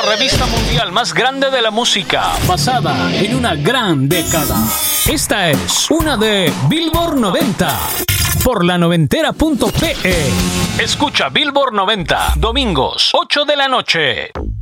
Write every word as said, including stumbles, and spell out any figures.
revista mundial más grande de la música, basada en una gran década. Esta es una de Billboard noventa, por la noventera punto pe. Escucha Billboard noventa, domingos, ocho de la noche.